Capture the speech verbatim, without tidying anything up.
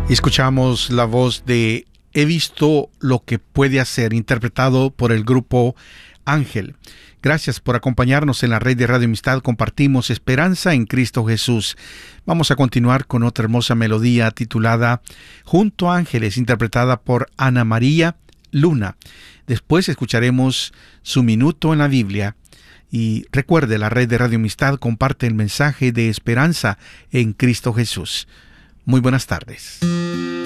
Escuchamos la voz de He visto lo que puede hacer, interpretado por el grupo Ángel. Gracias por acompañarnos en la red de Radio Amistad. Compartimos esperanza en Cristo Jesús. Vamos a continuar con otra hermosa melodía titulada Junto a Ángeles, interpretada por Ana María Luna. Después escucharemos Su Minuto en la Biblia. Y recuerde, la red de Radio Amistad comparte el mensaje de esperanza en Cristo Jesús. Muy buenas tardes.